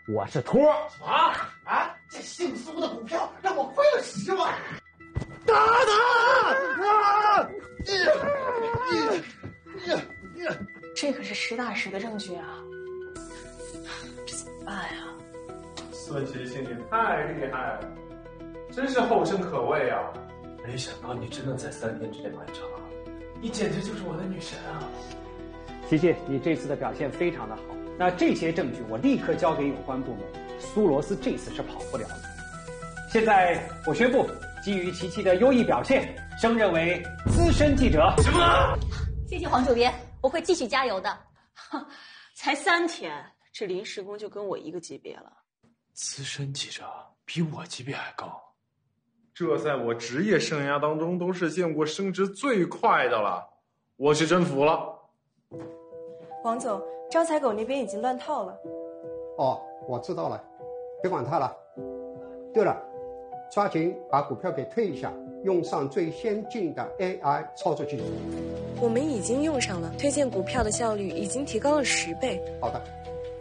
我是托。 这姓苏的股票让我亏了10万。 打他！ 这可是实打实的证据啊！这怎么办呀？ 孙琦心你太厉害了，真是后生可畏啊！没想到你真的在3天之内完成了，你简直就是我的女神啊！ 琪琪，你这次的表现非常的好。那这些证据我立刻交给有关部门，苏罗斯这次是跑不了的。现在我宣布，基于琪琪的优异表现，升任为资深记者。 什么？ 谢谢黄主编，我会继续加油的。 才3天，这临时工就跟我一个级别了。 资深记者比我级别还高，这在我职业生涯当中都是见过升职最快的了，我是真服了。 王总，招财狗那边已经乱套了。 哦，我知道了，别管他了。对了，抓紧把股票给退一下，用上最先进的 AI 操作技术。 我们已经用上了，推荐股票的效率已经提高了10倍。 好的。